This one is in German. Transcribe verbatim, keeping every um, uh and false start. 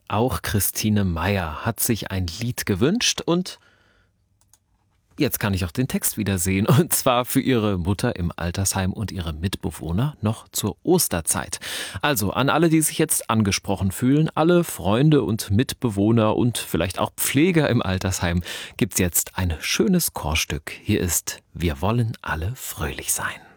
Auch Christine Meyer hat sich ein Lied gewünscht und jetzt kann ich auch den Text wieder sehen. Und zwar für ihre Mutter im Altersheim und ihre Mitbewohner noch zur Osterzeit. Also an alle, die sich jetzt angesprochen fühlen, alle Freunde und Mitbewohner und vielleicht auch Pfleger im Altersheim, gibt's jetzt ein schönes Chorstück. Hier ist Wir wollen alle fröhlich sein.